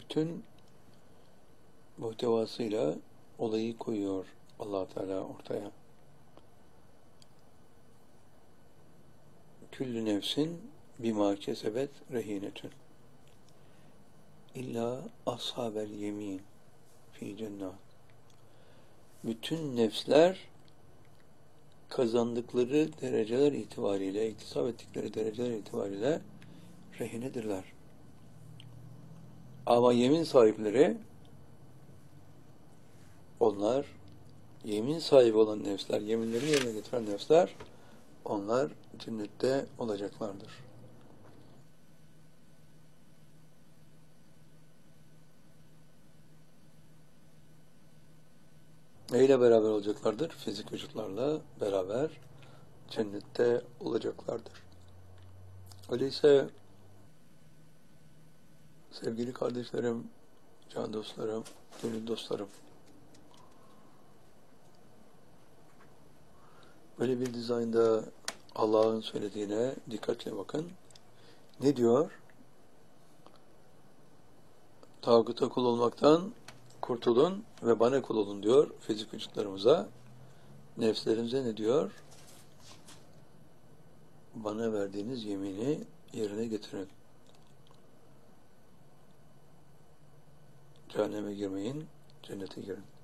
bütün muhtevasıyla olayı koyuyor Allah Teala ortaya. Küllü nefsin bima kesebet rehinetün. İlla ashabel yemin fi cennet. Bütün nefsler kazandıkları dereceler itibariyle, iktisap ettikleri dereceler itibariyle rehinedirler. Ama yemin sahipleri, onlar, yemin sahibi olan nefsler, yeminleri yerine getiren nefsler, onlar cennette olacaklardır. Neyle beraber olacaklardır? Fizik vücutlarla beraber cennette olacaklardır. Öyleyse sevgili kardeşlerim, can dostlarım, gönül dostlarım, böyle bir dizaynda Allah'ın söylediğine dikkatle bakın. Ne diyor? Tağuta kul olmaktan kurtulun ve bana kul olun diyor fizik vücutlarımıza. Nefslerimize ne diyor? Bana verdiğiniz yemini yerine getirin. Cehenneme girmeyin, cennete girin.